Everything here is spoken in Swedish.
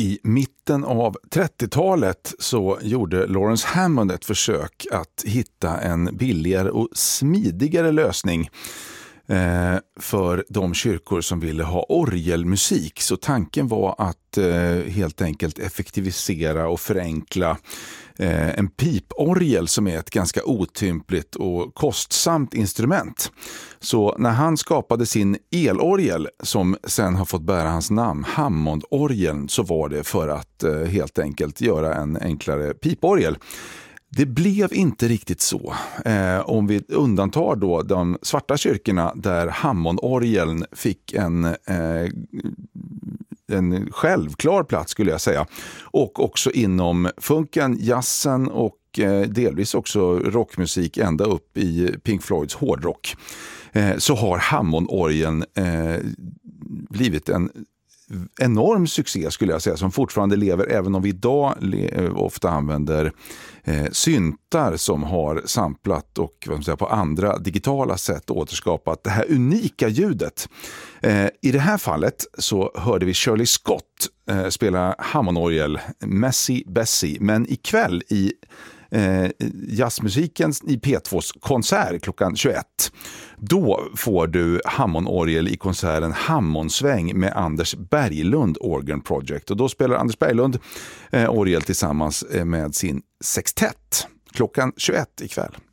I mitten av 30-talet så gjorde Lawrence Hammond ett försök att hitta en billigare och smidigare lösning för de kyrkor som ville ha orgelmusik. Så tanken var att helt enkelt effektivisera och förenkla en piporgel som är ett ganska otympligt och kostsamt instrument. Så när han skapade sin elorgel som sen har fått bära hans namn, Hammondorgeln, så var det för att helt enkelt göra en enklare piporgel. Det blev inte riktigt så. Om vi undantar då de svarta kyrkorna där Hammondorgeln fick en självklar plats skulle jag säga. Och också inom funken, jazzen och delvis också rockmusik ända upp i Pink Floyds hårdrock. Så har Hammondorgeln blivit en enorm succé skulle jag säga, som fortfarande lever även om vi idag ofta använder syntar som har samplat och på andra digitala sätt återskapat det här unika ljudet. I det här fallet så hörde vi Shirley Scott spela Hammondorgel, Messy Bessie, men ikväll i jazzmusiken i P2s konsert klockan 21. Då får du Hammondorgel i konserten Hammondsväng med Anders Berglund Organ Project. Och då spelar Anders Berglund orgel tillsammans med sin sextett klockan 21 ikväll.